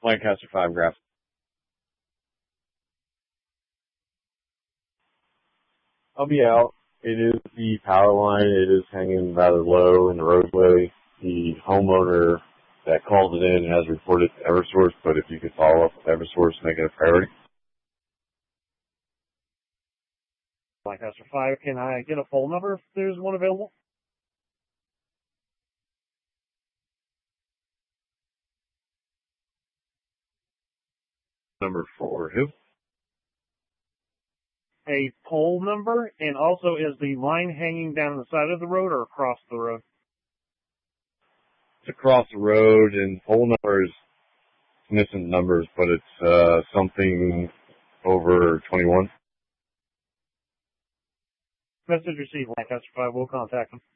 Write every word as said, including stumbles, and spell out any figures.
Lancaster five graph. I'll be out. It is the power line. It is hanging rather low in the roadway. The homeowner that called it in has reported to Eversource, but if you could follow up with Eversource, make it a priority. Lancaster five, can I get a phone number if there's one available? Number four, who? A pole number, and also is the line hanging down the side of the road or across the road? It's across the road, and pole numbers, missing numbers, but it's uh, something over twenty-one. Message received, Lancaster five. We'll contact them.